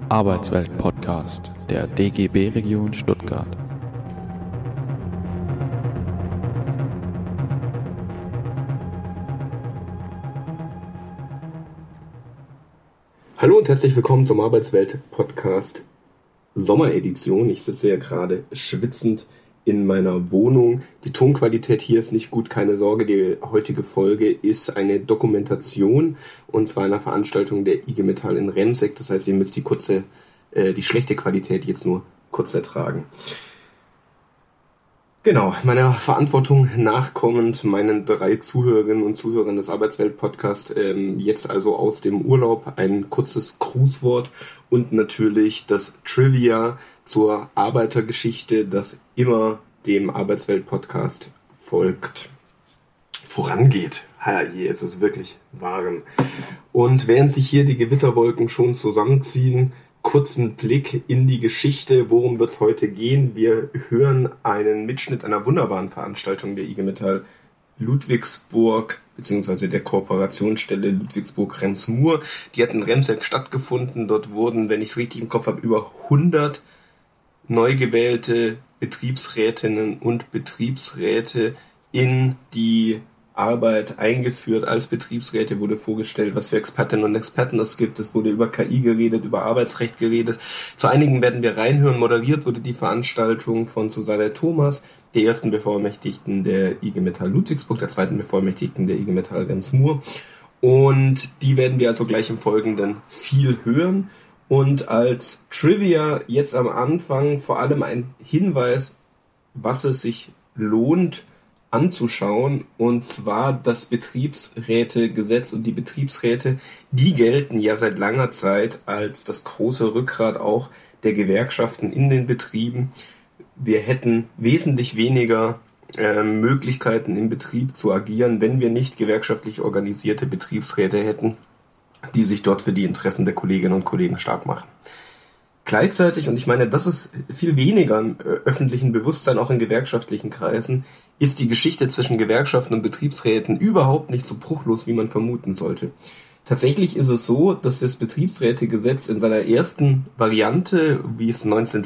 Arbeitswelt-Podcast der DGB Region Stuttgart. Hallo und herzlich willkommen zum Arbeitswelt-Podcast Sommeredition. Ich sitze ja gerade schwitzend in meiner Wohnung. Die Tonqualität hier ist nicht gut, keine Sorge. Die heutige Folge ist eine Dokumentation und zwar einer Veranstaltung der IG Metall in Remseck. Das heißt, ihr müsst die schlechte Qualität jetzt nur kurz ertragen. Genau, meiner Verantwortung nachkommend, meinen 3 Zuhörerinnen und Zuhörern des Arbeitswelt-Podcasts, jetzt also aus dem Urlaub ein kurzes Grußwort und natürlich das Trivia zur Arbeitergeschichte, das immer dem Arbeitswelt-Podcast vorangeht. Herrje, es ist wirklich warm. Und während sich hier die Gewitterwolken schon zusammenziehen, kurzen Blick in die Geschichte. Worum wird es heute gehen? Wir hören einen Mitschnitt einer wunderbaren Veranstaltung der IG Metall Ludwigsburg bzw. der Kooperationsstelle Ludwigsburg-Rems-Murr. Die hat in Remseck stattgefunden. Dort wurden, wenn ich es richtig im Kopf habe, über 100 neu gewählte Betriebsrätinnen und Betriebsräte in die Arbeit eingeführt. Als Betriebsräte wurde vorgestellt, was für Expertinnen und Experten es gibt. Es wurde über KI geredet, über Arbeitsrecht geredet. Zu einigen werden wir reinhören. Moderiert wurde die Veranstaltung von Susanne Thomas, der ersten Bevollmächtigten der IG Metall Ludwigsburg, der zweiten Bevollmächtigten der IG Metall Rems-Murr. Und die werden wir also gleich im Folgenden viel hören. Und als Trivia jetzt am Anfang vor allem ein Hinweis, was es sich lohnt anzuschauen, und zwar das Betriebsrätegesetz. Und die Betriebsräte, die gelten ja seit langer Zeit als das große Rückgrat auch der Gewerkschaften in den Betrieben. Wir hätten wesentlich weniger Möglichkeiten im Betrieb zu agieren, wenn wir nicht gewerkschaftlich organisierte Betriebsräte hätten, die sich dort für die Interessen der Kolleginnen und Kollegen stark machen. Gleichzeitig, und ich meine, das ist viel weniger im öffentlichen Bewusstsein, auch in gewerkschaftlichen Kreisen, ist die Geschichte zwischen Gewerkschaften und Betriebsräten überhaupt nicht so bruchlos, wie man vermuten sollte. Tatsächlich ist es so, dass das Betriebsrätegesetz in seiner ersten Variante, wie es